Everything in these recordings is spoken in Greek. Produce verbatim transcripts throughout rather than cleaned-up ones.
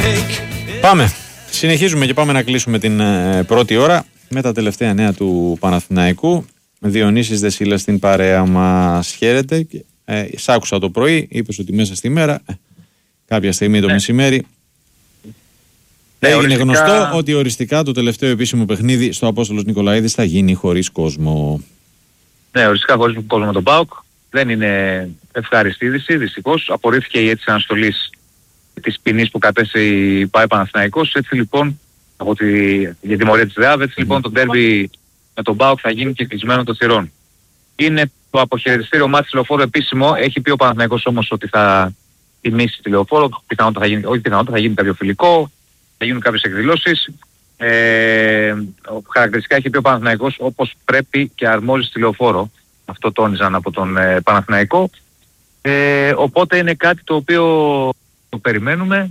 Πάμε. Συνεχίζουμε και πάμε να κλείσουμε την ε, πρώτη ώρα με τα τελευταία νέα του Παναθηναϊκού. Διονύσης Δεσίλας στην παρέα μας. Χαίρετε. Ε, σ' άκουσα το πρωί, είπες ότι μέσα στη μέρα, ε, κάποια στιγμή το ναι. μεσημέρι, ναι, έγινε οριστικά... γνωστό ότι οριστικά το τελευταίο επίσημο παιχνίδι στο Απόστολος Νικολαίδης θα γίνει χωρίς κόσμο. Ναι, οριστικά χωρίς κόσμο με τον ΠΑΟΚ. Δεν είναι ευχάριστη είδηση, δυστυχώς. Απορρίφθηκε η αίτηση αναστολής της ποινής που κατέσε η ΠΑΕ Παναθηναϊκός. Έτσι λοιπόν, από τη, για τιμωρία της ΔΕΑΒ, έτσι λοιπόν το ντέρμπι με τον ΠΑΟΚ θα γίνει και κλεισμένο των θυρών. Είναι το αποχαιρετιστήριο μάτς Λεωφόρο επίσημο. Έχει πει ο Παναθηναϊκός όμως ότι θα τιμήσει τη Λεωφόρο. Πιθανότητα θα γίνει, όχι πιθανότητα, θα γίνει κάποιο φιλικό, θα γίνουν κάποιες εκδηλώσεις. Ε, χαρακτηριστικά έχει πει ο Παναθηναϊκός όπως πρέπει και αρμόζει στη Λεωφόρο. Αυτό τόνιζαν από τον ε, Παναθηναϊκό. Ε, οπότε είναι κάτι το οποίο το περιμένουμε.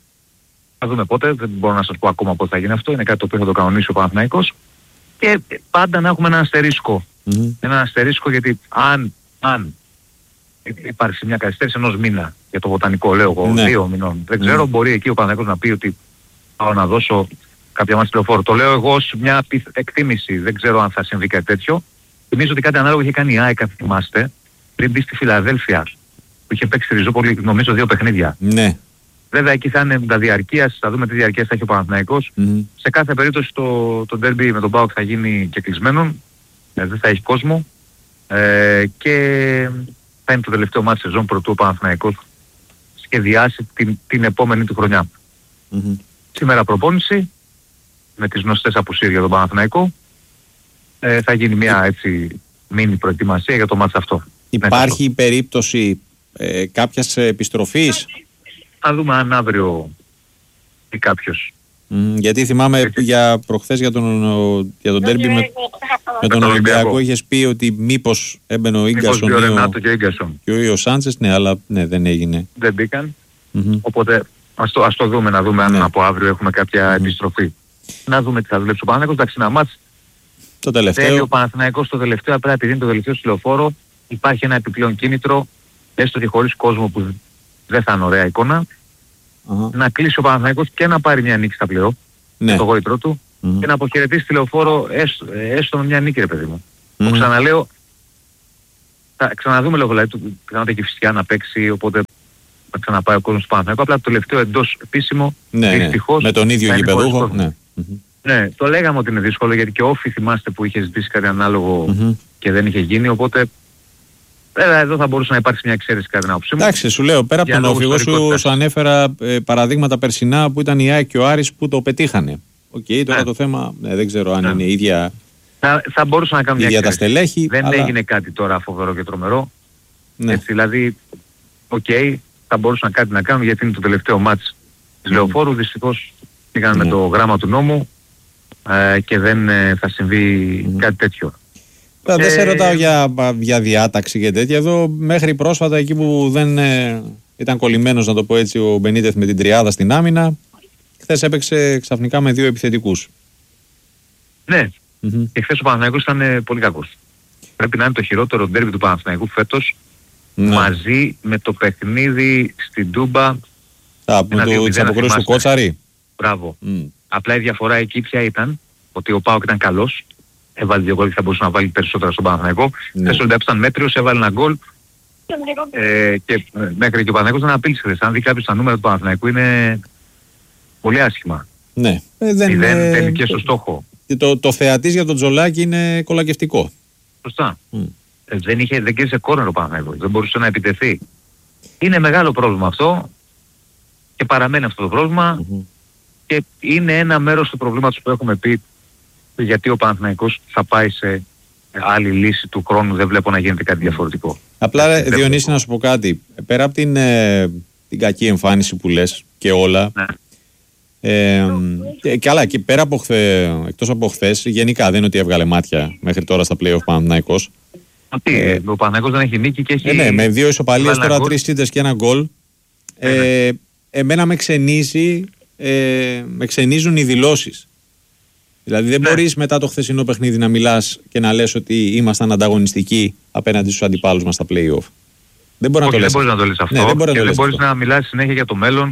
Θα δούμε πότε. Δεν μπορώ να σας πω ακόμα πότε θα γίνει αυτό. Είναι κάτι το οποίο θα το κανονίσει ο Παναθηναϊκός. Και πάντα να έχουμε ένα αστερίσκο. Mm-hmm. Ένα αστερίσκο γιατί αν, αν υπάρξει μια καθυστέρηση ενός μήνα για το βοτανικό, λέω εγώ, ναι. δύο μηνών. Δεν ξέρω, mm-hmm. μπορεί εκεί ο Παναθηναϊκός να πει ότι πάω να δώσω κάποια μάτς Λεωφόρο. Το λέω εγώ ως μια εκτίμηση. Δεν ξέρω αν θα συμβεί κάτι τέτοιο. Θυμίζω ότι κάτι ανάλογο είχε κάνει η ΑΕΚ, αν θυμάστε, πριν μπει στη Φιλαδέλφια, που είχε παίξει Ριζούπολη, νομίζω, δύο παιχνίδια. Ναι. Βέβαια εκεί θα είναι τα διαρκείας, θα δούμε τι διαρκείας θα έχει ο Παναθηναϊκός. Mm-hmm. Σε κάθε περίπτωση το, το ντέρμπι με τον ΠΑΟΚ θα γίνει και κλεισμένον, ε, δεν θα έχει κόσμο ε, και θα είναι το τελευταίο μάτι σεζόν πρωτού ο Παναθηναϊκός σχεδιάσει την, την επόμενη του χρονιά. Mm-hmm. Σήμερα προπόνηση με τις γνωστές απουσίες για τον Παναθηναϊκό. Ε, θα γίνει μια έτσι μίνι προετοιμασία για το μάτς αυτό. Υπάρχει αυτό. περίπτωση ε, κάποιας επιστροφής? Θα δούμε αν αύριο ή κάποιος. Mm, γιατί θυμάμαι έτσι. για προχθές για τον, για τον ντέρμπι με, με τον Ολυμπιακό είχες πει ότι μήπως έμπαινε ο Ίγκασον ή ο, και ο, ο Σάντσες, ναι, αλλά ναι, δεν έγινε. Δεν μπήκαν. Mm-hmm. Οπότε ας το, ας το δούμε, να δούμε αν ναι. από αύριο έχουμε κάποια mm-hmm. επιστροφή. Να δούμε τι θα δουλέψει ο Παναθηναϊκός. Εντάξει, ένα μάτς. Το τελευταίο. Θέλει ο Παναθηναϊκός το τελευταίο, απλά επειδή είναι το τελευταίο στη Λεωφόρο, υπάρχει ένα επιπλέον κίνητρο, έστω και χωρίς κόσμο που δεν θα είναι ωραία εικόνα, uh-huh. να κλείσει ο Παναθηναϊκός και να πάρει μια νίκη στα πλέον, ναι. το γόητρό του, uh-huh. και να αποχαιρετήσει τη Λεωφόρο έστω, έστω με μια νίκη, ρε παιδί μου. Uh-huh. Το ξαναλέω, θα ξαναδούμε λόγω δηλαδή, πιθανότητα και φυσικά να παίξει, οπότε θα ξαναπάει ο κόσμος του Παναθηναϊκού, απλά το τελευταίο εντός επίσημο, ναι, δυστυχώς, ναι. με τον ίδιο γηπεδούχο. Ναι. Ναι, το λέγαμε ότι είναι δύσκολο γιατί και όφι θυμάστε που είχε ζητήσει κάτι ανάλογο mm-hmm. και δεν είχε γίνει, οπότε βέβαια εδώ θα μπορούσε να υπάρξει μια εξαίρεση κατά την άποψή μου. Εντάξει, σου λέω, πέρα από τον όφι, εγώ σου, σου ανέφερα ε, παραδείγματα περσινά που ήταν η ΑΕΚ και ο Άρης που το πετύχανε. Οκ, okay, τώρα ναι. το θέμα ε, δεν ξέρω αν ναι. είναι ίδια, θα, θα μπορούσε να κάνουμε μια ίδια τα στελέχη. Δεν αλλά... έγινε κάτι τώρα φοβερό και τρομερό. Ναι. Έτσι, δηλαδή, οκ, okay, θα μπορούσαν κάτι να κάνουν γιατί είναι το τελευταίο μάτς της mm. Λεωφόρου. Δυστυχώς πήγαν mm. με το γράμμα του νόμου. Uh, και δεν uh, θα συμβεί mm. κάτι τέτοιο. Ε, δεν σε ρωτάω για, για διάταξη και τέτοια. Εδώ μέχρι πρόσφατα εκεί που δεν ε, ήταν κολλημένος, να το πω έτσι, ο Μπενίτεθ με την τριάδα στην άμυνα, χθες έπαιξε ξαφνικά με δύο επιθετικούς. Ναι, mm-hmm. και χθες ο Παναθηναϊκός ήταν ε, πολύ κακός. Πρέπει να είναι το χειρότερο ντέρμπι του Παναθηναϊκού φέτος, ναι. μαζί με το παιχνίδι στην Τούμπα. Α, με το τσαποκρούς του Κότσαρη. Μπράβο. Mm. Απλά η διαφορά εκεί πια ήταν ότι ο ΠΑΟΚ ήταν καλός. Έβαλε δύο γκολ και θα μπορούσε να βάλει περισσότερα στον Παναθηναϊκό. Ναι. Θες ο ήταν μέτριος, έβαλε ένα γκολ. Ε, και ε, μέχρι και ο Παναθηναϊκός δεν απείλησε χθες. Αν δει κάποιος τα νούμερα του Παναθηναϊκού είναι πολύ άσχημα. Ναι. Ε, δεν είναι τελικές στο στόχο. Το, το θεατής για τον Τζολάκη είναι κολακευτικό. Σωστά. Mm. Ε, δεν, είχε, δεν κέρδισε κόρνερ ο Παναθηναϊκός. Δεν μπορούσε να επιτεθεί. Είναι μεγάλο πρόβλημα αυτό και παραμένει αυτό το πρόβλημα. Mm-hmm. Και είναι ένα μέρος του προβλήματος που έχουμε πει γιατί ο Παναθηναϊκός θα πάει σε άλλη λύση του χρόνου. Δεν βλέπω να γίνεται κάτι διαφορετικό. Απλά ρε, Διονύση, να σου πω κάτι. Πέρα από την, ε, την κακή εμφάνιση που λες και όλα, ναι. ε, και, και άλλα, και πέρα από χθε, εκτός από χθες, γενικά δεν είναι ότι έβγαλε μάτια μέχρι τώρα στα play-off Παναθηναϊκός. Ε, ο Παναθηναϊκός δεν έχει νίκη και έχει... Ε, ναι, με δύο ισοπαλίες τώρα, τρεις ήττες και ένα γκολ. Ε, ε, εμένα με ξενίζει... Ε, με ξενίζουν οι δηλώσεις. Δηλαδή δεν ναι. μπορείς μετά το χθεσινό παιχνίδι να μιλάς και να λες ότι ήμασταν ανταγωνιστικοί απέναντι στους αντιπάλους μας στα play-off. Δεν μπορεί να το λες. Δεν μπορείς να το λες αυτό. Ναι, δεν μπορεί και να το δεν λες μπορείς αυτό. να μιλάς συνέχεια για το μέλλον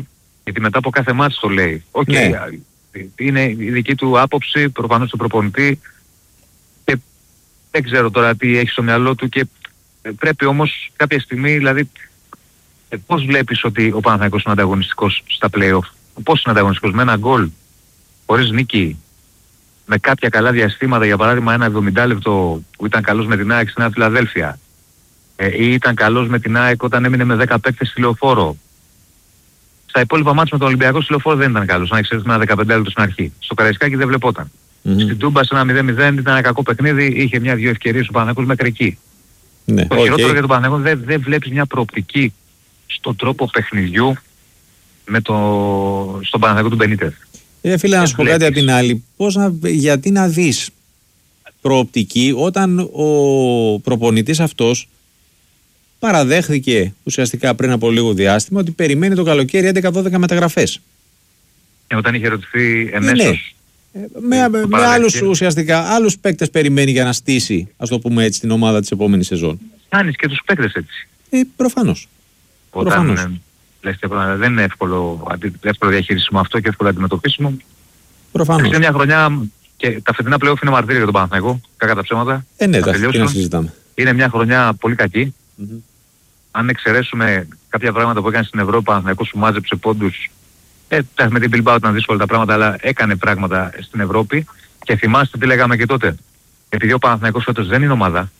Γιατί μετά από κάθε μάτς το λέει. Okay, ναι. Είναι η δική του άποψη, προφανώς του προπονητή. Και δεν ξέρω τώρα τι έχει στο μυαλό του και πρέπει όμως κάποια στιγμή, δηλαδή, πώς βλέπεις ότι ο Παναθηναϊκός είναι ανταγωνιστικός στα play-off? Πώς είναι ανταγωνιστικός? Με ένα γκολ, χωρίς νίκη, με κάποια καλά διαστήματα, για παράδειγμα ένα εβδομήντα λεπτό που ήταν καλός με την ΑΕΚ στη Νέα Φιλαδέλφια, ε, ή ήταν καλός με την ΑΕΚ όταν έμεινε με δέκα παίκτες στη Λεωφόρο. Στα υπόλοιπα μάτια με τον Ολυμπιακό στη Λεωφόρο δεν ήταν καλός, να ξέρεις, με ένα δεκαπέντε λεπτό στην αρχή. Στο Καραϊσκάκι δεν βλεπόταν. Mm-hmm. Στην Τούμπα σε ένα μηδέν μηδέν ήταν ένα κακό παιχνίδι, είχε μια-δυο ευκαιρίες ο Παναθηναϊκός μέχρι εκεί. Ναι, το okay. χειρότερο για τον Παναθηναϊκό δεν δε βλέπεις μια προοπτική στον τρόπο παιχνιδιού με το, στον Παναθηναϊκό του Μπενίτεθ. Ε, φίλε, να σου πω κάτι απ' την άλλη. Πώς να, γιατί να δεις προοπτική όταν ο προπονητής αυτός παραδέχθηκε ουσιαστικά πριν από λίγο διάστημα ότι περιμένει το καλοκαίρι έντεκα δώδεκα μεταγραφές. Ε, όταν είχε ερωτηθεί εμέσως. Ε, με με, με άλλους ουσιαστικά, άλλους παίκτες περιμένει για να στήσει, ας το πούμε έτσι, την ομάδα της επόμενης σεζόν. Κάνεις και τους παίκτες έτσι. Ε, προφανώς. Όταν, προφανώς. Ε, λες, δεν είναι εύκολο, εύκολο διαχειρίσιμο αυτό και εύκολο αντιμετωπίσιμο. Προφανώς. Είναι μια χρονιά και τα φετινά play-off είναι μαρτύρια για τον Παναθηναϊκό, κακά τα ψέματα. Ε, ναι, τα να συζητάμε. Είναι μια χρονιά πολύ κακή. Mm-hmm. Αν εξαιρέσουμε κάποια πράγματα που έκανε στην Ευρώπη, ο Παναθηναϊκός που μάζεψε πόντους. Ε, με την Bilbao ήταν δύσκολα τα πράγματα, αλλά έκανε πράγματα στην Ευρώπη. Και θυμάστε τι λέγαμε και τότε. Επειδή ο Παναθηναϊκός φέτος δεν είναι ομάδα,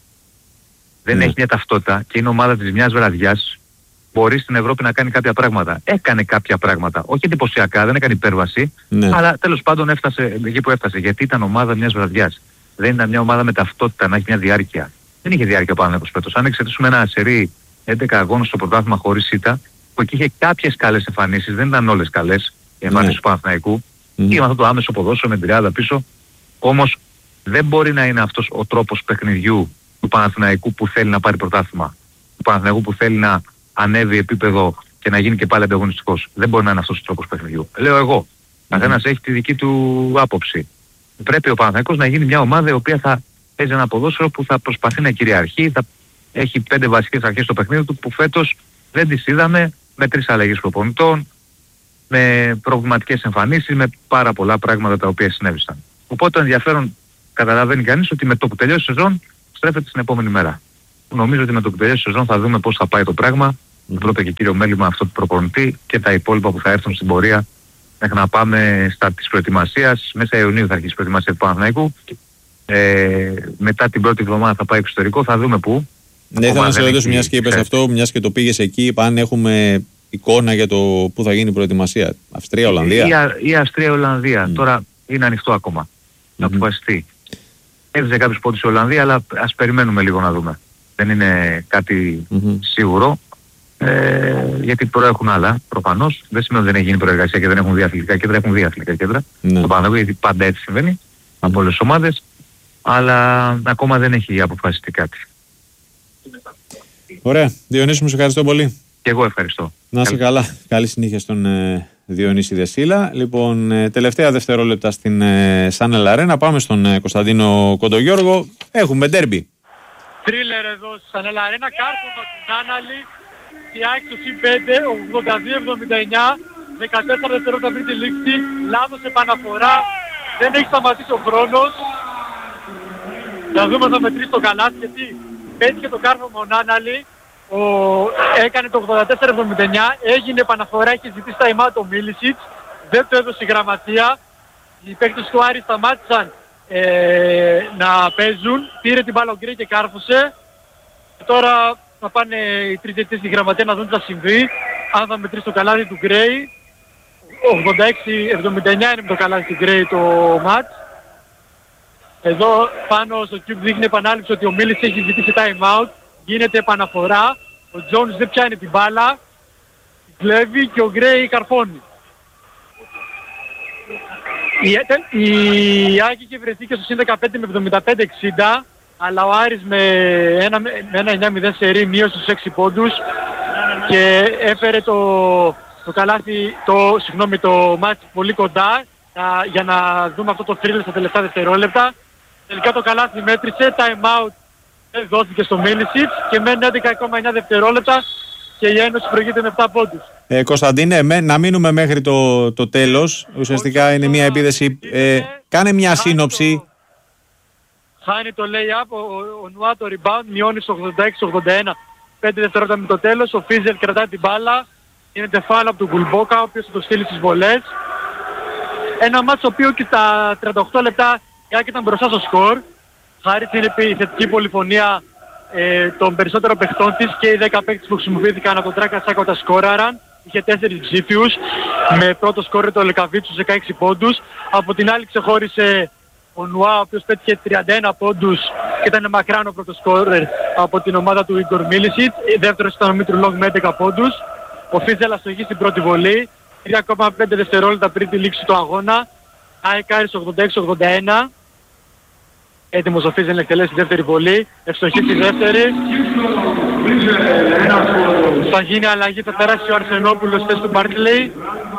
δεν ναι. έχει μια ταυτότητα και είναι ομάδα της μιας βραδιάς, μπορεί στην Ευρώπη να κάνει κάποια πράγματα. Έκανε κάποια πράγματα. Όχι εντυπωσιακά, δεν έκανε υπέρβαση, ναι. αλλά τέλος πάντων έφτασε εκεί που έφτασε. Γιατί ήταν ομάδα μιας βραδιάς. Δεν ήταν μια ομάδα με ταυτότητα, να έχει μια διάρκεια. Δεν είχε διάρκεια ο Παναθηναϊκός φέτος. Αν εξαιρέσουμε ένα σερί έντεκα αγώνες στο πρωτάθλημα χωρίς ήττα, που εκεί είχε κάποιες καλές εμφανίσεις, δεν ήταν όλες καλές οι εμφανίσεις του Παναθηναϊκού. Mm. Είχε αυτό το άμεσο ποδόσφαιρο με την τριάδα πίσω. Όμως δεν μπορεί να είναι αυτός ο τρόπος παιχνιδιού του Παναθηναϊκού που θέλει να πάρει πρωτάθλημα. Του Παναθηναϊκού που θέλει να ανέβει επίπεδο και να γίνει και πάλι ανταγωνιστικός. Δεν μπορεί να είναι αυτός ο τρόπος παιχνιδιού. Λέω εγώ. Mm. Καθένας έχει τη δική του άποψη. Πρέπει ο Παναθηναϊκός να γίνει μια ομάδα η οποία θα παίζει ένα ποδόσφαιρο που θα προσπαθεί να κυριαρχεί, θα έχει πέντε βασικές αρχές στο παιχνίδι του που φέτος δεν τις είδαμε, με τρεις αλλαγές προπονητών, με προβληματικές εμφανίσεις, με πάρα πολλά πράγματα τα οποία συνέβησαν. Οπότε το ενδιαφέρον καταλαβαίνει κανείς ότι με το που τελειώσει η σεζόν στρέφεται στην επόμενη μέρα. Νομίζω ότι με το που τελειώσει η σεζόν θα δούμε πώς θα πάει το πράγμα. Mm-hmm. Πρώτο και κύριο μέλημα αυτό του προπονητή και τα υπόλοιπα που θα έρθουν στην πορεία μέχρι να πάμε στα της προετοιμασίας. Μέσα Ιουνίου θα αρχίσει η προετοιμασία του Παναθηναϊκού. Ε, μετά την πρώτη εβδομάδα θα πάει εξωτερικό, θα δούμε πού. Ναι, ήθελα να σε ρωτήσω, μιας και είπες αυτό, μιας και το πήγες εκεί, αν έχουμε εικόνα για το πού θα γίνει η προετοιμασία. Αυστρία, Ολλανδία. Η, η Αυστρία, Ολλανδία. Mm. Τώρα είναι ανοιχτό ακόμα. Mm-hmm. Να αποφασιστεί. Έδειξε κάποιους πόντους η Ολλανδία, αλλά ας περιμένουμε λίγο να δούμε. Δεν είναι κάτι mm-hmm. σίγουρο. Ε, γιατί προέχουν άλλα, προφανώς. Δεν σημαίνει ότι δεν έχει γίνει προεργασία και δεν έχουν δύο αθλητικά κέντρα, έχουν δύο αθλητικά κέντρα. Mm. Το Παναθηναϊκό, γιατί πάντα έτσι συμβαίνει mm. από όλες τις ομάδες. Αλλά ακόμα δεν έχει αποφασιστεί κάτι. Ωραία. Διονύση, μου σε ευχαριστώ πολύ. Και εγώ ευχαριστώ. Να είσαι καλά. Καλή συνέχεια στον ε, Διονύση Δεσίλα. Λοιπόν, ε, τελευταία δευτερόλεπτα στην ε, Σάνελ Αρένα. Πάμε στον ε, Κωνσταντίνο Κοντογιώργο. Έχουμε ντέρμπι. Τρίλερ εδώ στη Σάνελ Αρένα. Κάρποβα την Άναλη. Η ΑΕΚ στο συν πέντε, ογδόντα δύο εβδομήντα εννιά. δεκατέσσερα δευτερόλεπτα πριν τη λήξη. Λάθος επαναφορά. Δεν έχει σταματήσει ο χρόνος. Να δούμε θα μετρήσει το καλάθι γιατί πέτυχε το κάρφωμα ο Νάναλη, ο... έκανε το ογδόντα τέσσερα εβδομήντα εννιά, έγινε επαναφορά, έχει ζητήσει time out ο Μίλισιτς, δεν το έδωσε η γραμματεία, οι παίκτες του Άρη σταμάτησαν ε, να παίζουν, πήρε την μπάλα ο Γκρέι και κάρφωσε και τώρα θα πάνε οι τρεις διαιτητές στη γραμματεία να δουν τι θα συμβεί, αν θα μετρήσει το καλάθι του Γκρέι, ογδόντα έξι εβδομήντα εννιά είναι με το καλάθι του Γκρέι το μάτς. Εδώ πάνω στο Cube δείχνει επανάληψη ότι ο Μίλης έχει ζητήσει time out, γίνεται επαναφορά, ο Jones δεν πιάνει την μπάλα, κλέβει και ο Γκρέι καρφώνει. Η, η Άκη είχε βρεθεί και στο συν δεκαπέντε με εβδομήντα πέντε εξήντα, αλλά ο Άρης με ένα, με ένα εννιά μηδέν σερί μείωσε στους έξι πόντους και έφερε το, το καλάθι, το, συγγνώμη, το μάτς πολύ κοντά α, για να δούμε αυτό το θρύλ στα τελευταία δευτερόλεπτα. Τελικά το καλάθι μέτρησε, time out δόθηκε στο Μίλισιτς και μένει έντεκα κόμμα εννιά δευτερόλεπτα και η Ένωση προηγείται με επτά πόντους. Ε, Κωνσταντίνε, με, να μείνουμε μέχρι το, το τέλος. Ουσιαστικά είναι μια επίδεση. Ε, κάνε μια σύνοψη. Χάνει το lay-up, ο, ο, ο Νουά το rebound, μειώνει στο ογδόντα έξι ογδόντα ένα. πέντε δευτερόλεπτα με το τέλος, ο Φίζελ κρατάει την μπάλα. Είναι τεφάλα από τον Κουλμπόκα, ο οποίος θα το στείλει στις βολές. Ένα μάτσο το οποίο και στα τριάντα οκτώ λεπτά η ΑΕΚ ήταν μπροστά στο σκορ. Χάρη στην επιθετική πολυφωνία ε, των περισσότερων παιχτών της και οι δέκα παίκτες που χρησιμοποιήθηκαν από τον Τράκα Σάκο τα σκόραραν. Είχε τέσσερις ψήφιους, με πρώτο σκόρερ το Λεκαβίτσου δεκαέξι πόντους. Από την άλλη ξεχώρισε ο Νουά, ο οποίος πέτυχε τριάντα ένα πόντους και ήταν μακράν ο πρώτος σκόρερ από την ομάδα του Ιγκορ Μίλισιτ. Δεύτερος ήταν ο Μήτρου με έντεκα πόντους. Ο Φίζελ αστοχή στην πρώτη βολή. τρία κόμμα πέντε δευτερόλεπτα πριν τη λήξη του αγώνα. ΑΕΚ Άρης ογδόντα έξι ογδόντα ένα. Έτοιμος ο Φίζελ να εκτελέσει τη δεύτερη βολή. Ευστοχή στη δεύτερη. Θα γίνει αλλαγή, θα περάσει ο Αρσενόπουλος στη θέση του Μπάρκλεϊ.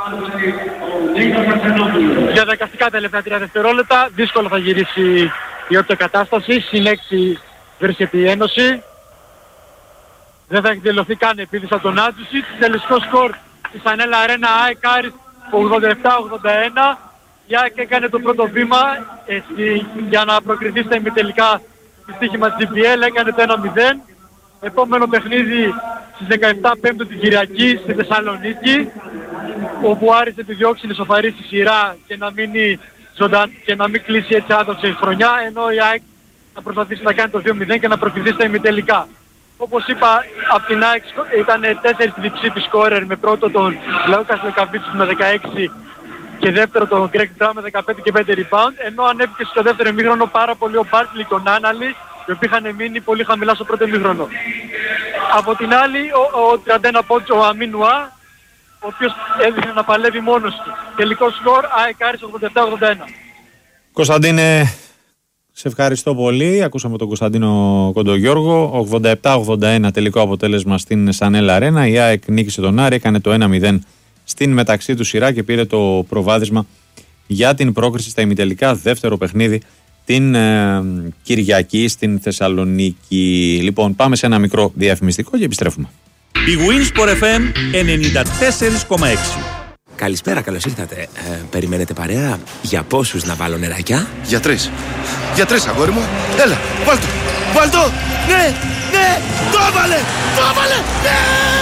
Διαδικαστικά τελευταία τρία δευτερόλεπτα. Δύσκολα θα γυρίσει η όποια κατάσταση. Συν έξι βρίσκεται η Ένωση. Δεν θα εκδηλωθεί καν επίδυση από τον Άτζουσιτ. Τελικό σκορ της Ανέλα Αρένα ΑΕΚ Άρης ογδόντα επτά ογδόντα ένα. Η ΑΕΚ έκανε το πρώτο βήμα έτσι, για να προκριθεί στα ημιτελικά στη στοίχημα της τζι πι ελ. Έκανε το ένα μηδέν. Επόμενο παιχνίδι στις δεκαεπτά Πέμπτου την Κυριακή στη Θεσσαλονίκη, όπου ο Άρης επιδιώξει να σοφαρίσει τη σειρά και να, μείνει ζωντάν, και να μην κλείσει έτσι άδοξη η χρονιά, ενώ η ΑΕΚ θα προσπαθήσει να κάνει το δύο μηδέν και να προκριθεί στα ημιτελικά. Όπως είπα, από την ΑΕΚ ήταν τέσσερις διψήφοι σκόρερ, με πρώτο τον Λαούκας Λεκαβίτσους με δεκαέξι και δεύτερο τον Γκρέγκ Μπράουν με δεκαπέντε και πέντε rebound, ενώ ανέβηκε στο δεύτερο ημίχρονο πάρα πολύ ο Μπάρτλι και ο Νάναλι, οι οποίοι είχαν μείνει πολύ χαμηλά στο πρώτο ημίχρονο. Από την άλλη, ο, ο τριάντα ένα πόντς ο Αμίν Νουά, ο οποίος έδειχνε να παλεύει μόνος του. Τελικό σκορ ΑΕΚ Άρης ογδόντα επτά ογδόντα ένα. Κωνσταντίνε, σε ευχαριστώ πολύ. Ακούσαμε τον Κωνσταντίνο Κοντογιώργο. ογδόντα επτά ογδόντα ένα τελικό αποτέλεσμα στην Σανέλα Αρένα. Η ΑΕΚ νίκησε τον Άρη, έκανε το ένα μηδέν στην μεταξύ του σειρά και πήρε το προβάδισμα για την πρόκριση στα ημιτελικά, δεύτερο παιχνίδι την ε, Κυριακή στην Θεσσαλονίκη. Λοιπόν, πάμε σε ένα μικρό διαφημιστικό και επιστρέφουμε. Η Winsport εφ εμ ενενήντα τέσσερα κόμμα έξι. Καλησπέρα, καλώς ήρθατε. Ε, περιμένετε παρέα? Για πόσους να βάλω νεράκια? Για τρεις. Για τρεις, αγόρι μου. Έλα, βάλ' το. Βάλ' το. Ναι, ναι, το έβαλε, το έβαλε, ναι!